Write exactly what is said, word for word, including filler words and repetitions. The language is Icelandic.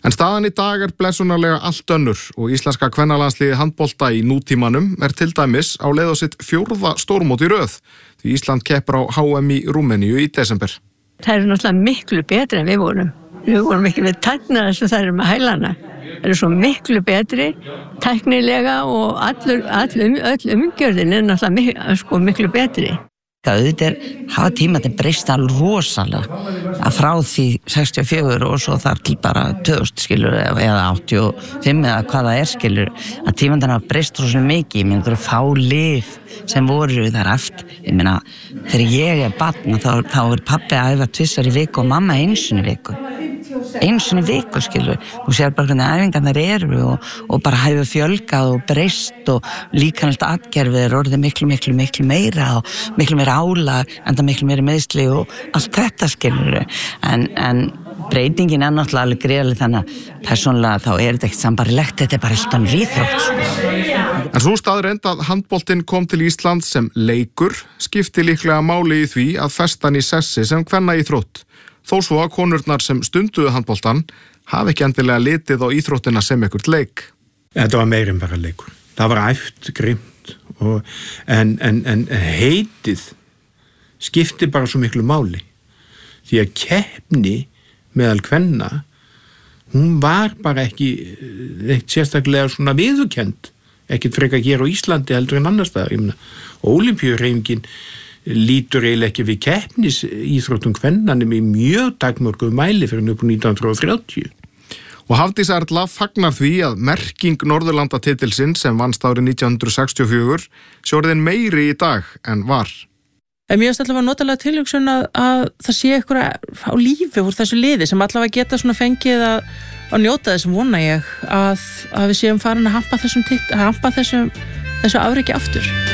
En staðan í dag er blessunarlega allt önnur og íslenska kvennalandsliðið handbolta í nútímanum er til dæmis á leið á sitt fjórða stórmót í röð því Ísland keppir á H M í Rúmeníu í desember. Það eru náttúrulega miklu betri en við vorum. Við vorum ekki við tæknar eins og það eru með hælana. Það eru svo miklu betri, tæknilega og allur, allur, öll umgjörðin er náttúrulega miklu, sko, miklu betri. Auðvitað hafa tímandi breyst alveg rosalega að frá því sextíu og fjögur og svo þar til bara tvö þúsund skilur eða áttatíu og fimm eða hvað það er skilur að tímandi hafa breyst rosalega mikið. Ég meina það eru fá lyf sem voru þar eftir. Ég meina þegar ég er barn þá, þá er pabbi að æfa tvisvar í viku og mamma einu sinni í viku. Einu sinni í viku skilur. Þú sér bara hvernig æfingarnar eru og, og bara hefur fjölgað og breyst og líkamlegt atgerfið er orðið miklu, miklu, miklu meira og miklu meira álag, enda miklu meira meiðsli og allt þetta skilur. En, en breytingin er náttúrulega alveg greiðlega þannig að persónulega þá er þetta ekkert sambarilegt, þetta er bara alltaf rýþrótt. Sko. En svo staðreynd að handboltinn kom til Íslands sem leikur skipti líklega máli í því að festan í sessi sem kvennaíþrótt. Þó svo að konurnar sem stunduðu handboltan hafi ekki endilega litið á íþróttina sem ekkert leik. Þetta var meira en bara leikur. Það var æft, grimt og en, en, en heitið skipti bara svo miklu máli. Því að keppni meðal kvenna, hún var bara ekki eitt sérstaklega svona viðurkennd. Ekkert frekar hér á Íslandi heldur en annars staðar. Ég meina, Ólympíuhreyfingin lítur eiginlega ekki við keppnis íþróttum kvennanum í mjög takmörgu mæli fyrir upp á nítján hundruð þrjátíu. Og Hafdís Erla fagnar því að merking Norðurlandatitilsinn sem vannst árið nítján hundruð sextíu og fjögur sé orðin meiri í dag en var. Mér finnst allavega notalega tilhugsun að, að það sé eitthvað á lífi úr þessu liði sem allavega geta svona fengið að, að njóta þessum vona ég að, að við séum farin að hampa þessum, tit, að hampa þessum, þessu afreki aftur.